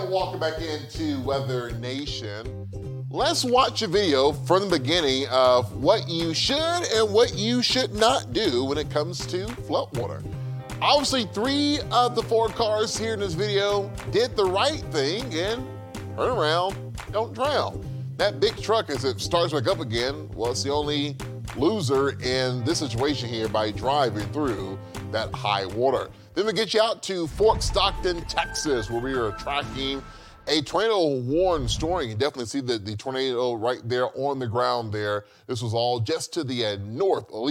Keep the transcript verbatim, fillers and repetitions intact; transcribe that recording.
And welcome back into Weather Nation. Let's watch a video from the beginning of what you should and what you should not do when it comes to floodwater. Obviously, three of the four cars here in this video did the right thing and turn around, don't drown. That big truck, as it starts back up again, well, it's the only loser in this situation here by driving through that high water. Then we get you out to Fort Stockton, Texas, where we are tracking a tornado warning story. You definitely see the, the tornado right there on the ground there. This was all just to the uh, north, at least